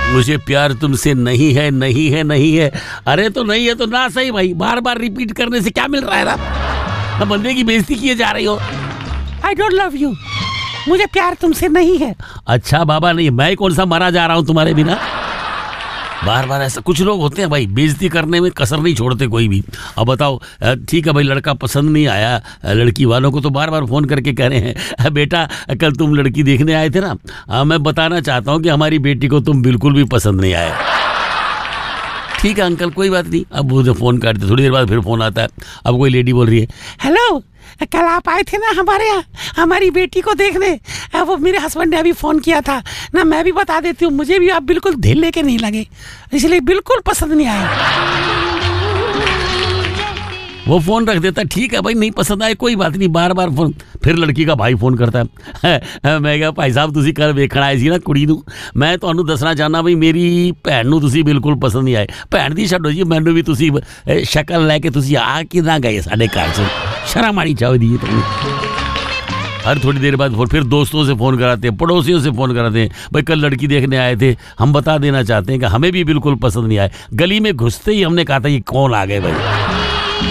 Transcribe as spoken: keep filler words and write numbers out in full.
मुझे प्यार तुमसे नहीं है, नहीं है, नहीं है। अरे तो नहीं है तो ना सही भाई, बार बार रिपीट करने से क्या मिल रहा है ना, ना बंदे की बेइज्जती किए जा रही हो। आई डोंट लव यू, मुझे प्यार तुमसे नहीं है। अच्छा बाबा, नहीं मैं कौन सा मरा जा रहा हूँ तुम्हारे बिना। बार बार ऐसा कुछ लोग होते हैं भाई, बेइज्जती करने में कसर नहीं छोड़ते कोई भी। अब बताओ, ठीक है भाई, लड़का पसंद नहीं आया, लड़की वालों को तो बार बार फ़ोन करके कह रहे हैं बेटा कल तुम लड़की देखने आए थे ना, आ, मैं बताना चाहता हूँ कि हमारी बेटी को तुम बिल्कुल भी पसंद नहीं आए। ठीक है अंकल, कोई बात नहीं। अब वो जो फ़ोन काटते थोड़ी देर बाद फिर फ़ोन आता है। अब कोई लेडी बोल रही है, हेलो, कल आप आए थे ना हमारे यहाँ हमारी बेटी को देखने, वो मेरे हस्बैंड ने अभी फ़ोन किया था ना। मैं भी बता देती हूँ, मुझे भी आप बिल्कुल दिल लेके नहीं लगे, इसलिए बिल्कुल पसंद नहीं आया। वो फ़ोन रख देता। ठीक है भाई, नहीं पसंद आए कोई बात नहीं। बार बार फ़ोन, फिर लड़की का भाई फ़ोन करता है। मैं क्या भाई साहब, तुसी कल वेखण आए सी ना कुड़ी नूं, मैं तुहानूं दसना चाहना भी मेरी भैन नूं तुसी बिल्कुल पसंद नहीं आए। भैन दी छड्डो जी, मैनूं भी तुसी शक्ल लैके तुसी आ किदां गए साडे घर च, शर्म आनी चाहिदी है तुहानूं। हर थोड़ी देर बाद फिर दोस्तों से फ़ोन कराते हैं, पड़ोसियों से फ़ोन कराते हैं, भाई कल लड़की देखने आए थे, हम बता देना चाहते हैं कि हमें भी बिल्कुल पसंद नहीं आए। गली में घुसते ही हमने कहा था ये कौन आ गए भाई।